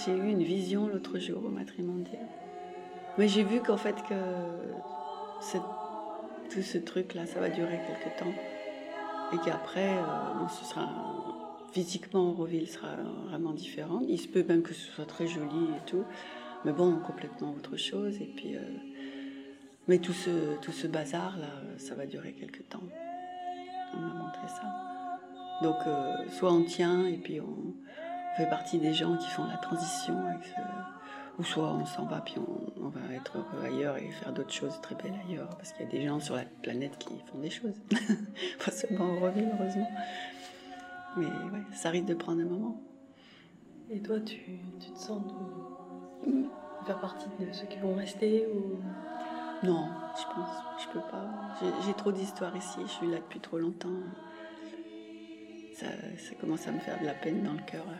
j'ai eu une vision l'autre jour au matrimondial. Mais j'ai vu qu'en fait, tout ce truc-là, ça va durer quelque temps. Et qu'après, ce sera... Physiquement, Auroville sera vraiment différente. Il se peut même que ce soit très joli et tout. Mais bon, complètement autre chose. Et puis... mais tout ce bazar-là, ça va durer quelque temps. On m'a montré ça. Donc, soit on tient et puis on fait partie des gens qui font la transition avec ou soit on s'en va puis on va être heureux ailleurs et faire d'autres choses très belles ailleurs, parce qu'il y a des gens sur la planète qui font des choses. Pas seulement Auroville, heureusement. Mais ouais, ça risque de prendre un moment. Et toi, tu te sens de faire partie de ceux qui vont rester ou... Non, je pense, je peux pas. J'ai trop d'histoires ici, je suis là depuis trop longtemps. Ça commence à me faire de la peine dans le cœur.